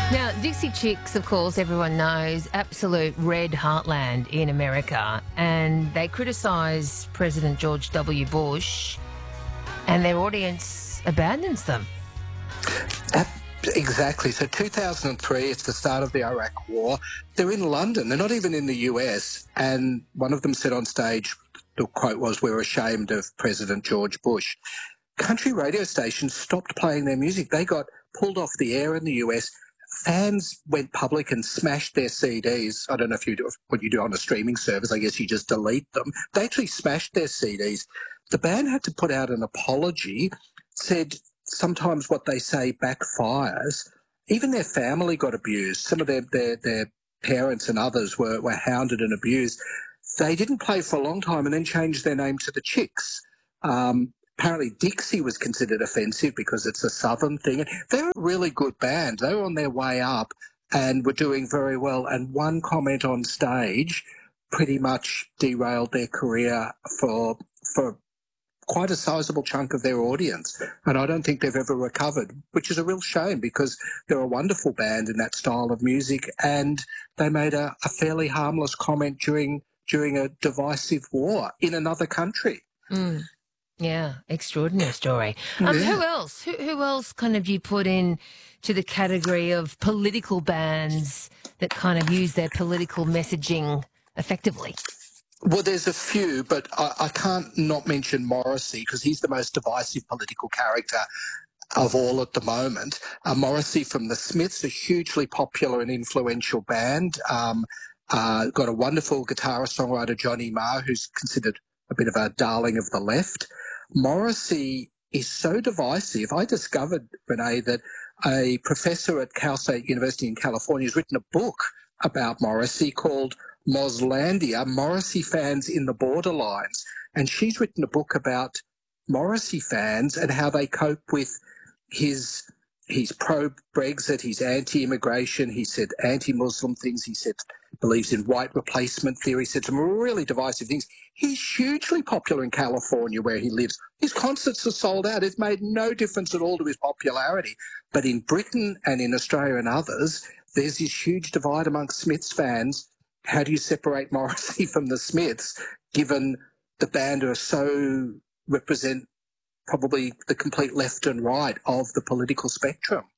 Now, Dixie Chicks, of course, everyone knows, absolute red heartland in America, and they criticise President George W. Bush, and their audience abandons them. Exactly. So 2003, it's the start of the Iraq War. They're in London. They're not even in the US. And one of them said on stage, the quote was, "We're ashamed of President George Bush." Country radio stations stopped playing their music. They got pulled off the air in the US. Fans went public and smashed their CDs. I don't know if you do what you do on a streaming service. I guess you just delete them. They actually smashed their CDs. The band had to put out an apology, said sometimes what they say backfires. Even their family got abused. Some of their parents and others were hounded and abused. They didn't play for a long time and then changed their name to the Chicks. Apparently Dixie was considered offensive because it's a southern thing. They're a really good band. They were on their way up and were doing very well. And one comment on stage pretty much derailed their career for quite a sizable chunk of their audience. And I don't think they've ever recovered, which is a real shame because they're a wonderful band in that style of music. And they made a fairly harmless comment during a divisive war in another country. Mm. Yeah, extraordinary story. Yeah. Who else? Who else kind of you put in to the category of political bands that kind of use their political messaging effectively? Well, there's a few, but I can't not mention Morrissey because he's the most divisive political character of all at the moment. Morrissey from the Smiths, a hugely popular and influential band. Got a wonderful guitarist-songwriter, Johnny Marr, who's considered a bit of a darling of the left. Morrissey is so divisive. I discovered, Renee, that a professor at Cal State University in California has written a book about Morrissey called Moslandia, Morrissey Fans in the Borderlines. And she's written a book about Morrissey fans and how they cope with his pro-Brexit, he's anti-immigration, he said anti-Muslim things, he said believes in white replacement theory, said some really divisive things. He's hugely popular in California where he lives. His concerts are sold out. It's made no difference at all to his popularity. But in Britain and in Australia and others, there's this huge divide amongst Smiths fans. How do you separate Morrissey from the Smiths, given the band are so represent probably the complete left and right of the political spectrum?